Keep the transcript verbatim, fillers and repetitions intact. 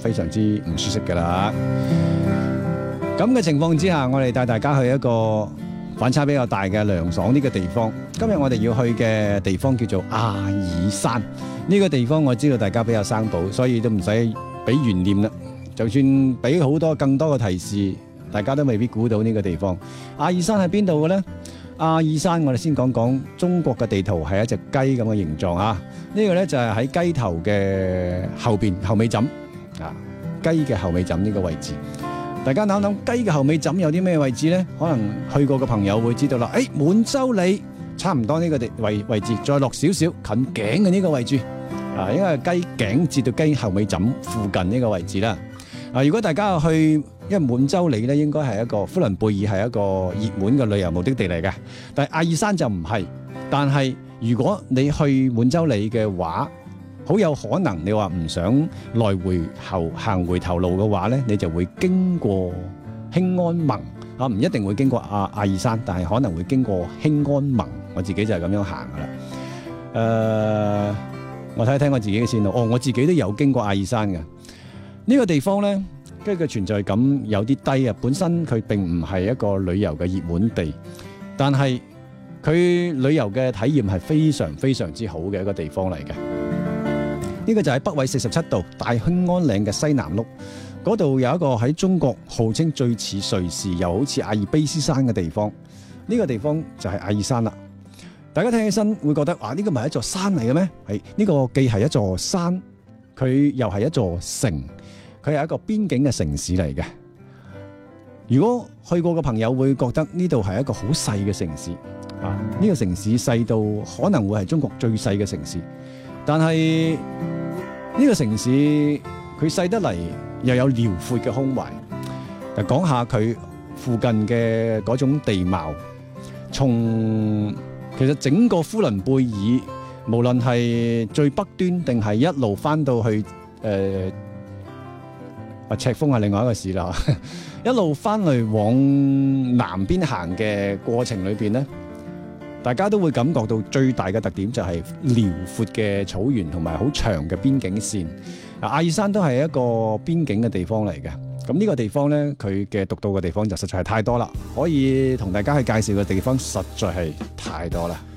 非常之唔舒適噶啦。咁嘅情況之下，我哋帶大家去一個反差比較大嘅涼爽呢個地方。今日我哋要去嘅地方叫做阿爾山。呢個地方我知道大家比較生保，所以都唔使俾懸念啦。就算俾好多更多嘅提示，大家都未必估到呢個地方。阿爾山喺邊度嘅呢？阿爾山我哋先講講中國嘅地圖係一隻雞咁嘅形狀啊。呢個呢就係喺雞頭嘅後邊後尾枕啊，雞嘅後尾枕呢個位置。大家諗諗雞嘅後尾枕有啲咩位置呢？可能去過嘅朋友會知道啦。誒，滿洲里差唔多呢個地位位置，再落少少近頸嘅呢個位置啊，應該係雞頸至到雞後尾枕附近呢個位置啦。啊，如果大家去，因為滿洲里咧應該係一個呼倫貝爾係一個熱門嘅旅遊目的地嚟嘅，但係阿爾山就唔係。但係如果你去滿洲里嘅話，好有可能你話唔想來回後行回頭路嘅話咧，你就會經過興安盟啊，唔一定會經過阿阿爾山，但係可能會經過興安盟。我自己就係咁樣行噶啦。誒、呃，我睇一睇我自己嘅線路。哦，我自己都有經過阿爾山嘅呢、這個地方咧，跟住存在感有啲低啊。本身佢並唔係一個旅遊嘅熱門地，但係佢旅遊嘅體驗係非常非常之好嘅一個地方嚟嘅。呢個就喺北緯四十七度大興安嶺嘅西南麓，嗰度有一個喺中國號稱最似瑞士又好似阿爾卑斯山嘅地方。呢個地方就係阿爾山啦。大家聽起身會覺得哇，呢個唔係一座山嚟嘅咩？係，呢個既係一座山，佢又係一座城，佢係一個邊境嘅城市嚟嘅。如果去過嘅朋友會覺得呢度係一個好細嘅城市啊，呢個城市細到可能會係中國最細嘅城市。但係呢個城市佢細得嚟又有遼闊嘅胸懷。就講下佢附近嘅嗰種地貌，從其實整個呼倫貝爾，無論係最北端定係一路翻到去誒啊赤峰係另外一個市啦，一路翻嚟往南邊行嘅過程裏邊咧，大家都會感覺到最大嘅特點就係遼闊嘅草原同埋好長嘅邊境線。啊，阿爾山都係一個邊境嘅地方嚟嘅。咁呢個地方呢，佢嘅獨到嘅地方就實在係太多啦，可以同大家去介紹嘅地方實在係太多啦。